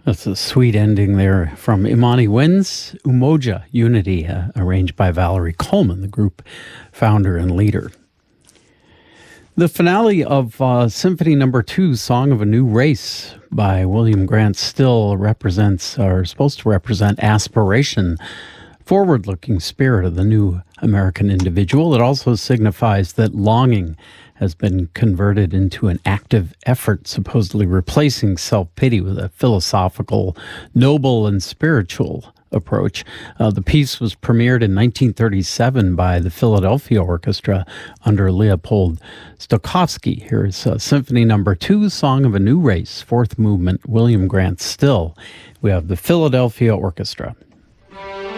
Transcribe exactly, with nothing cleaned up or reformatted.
That's a sweet ending there from Imani Wins, Umoja Unity, uh, arranged by Valerie Coleman, the group founder and leader. The finale of uh, Symphony Number Two, Song of a New Race by William Grant Still represents, or is supposed to represent, aspiration, forward-looking spirit of the new American individual. It also signifies that longing has been converted into an active effort, supposedly replacing self-pity with a philosophical, noble, and spiritual approach. Uh, the piece was premiered in nineteen thirty-seven by the Philadelphia Orchestra under Leopold Stokowski. Here's uh, Symphony Number Two, Song of a New Race, fourth movement, William Grant Still. We have the Philadelphia Orchestra.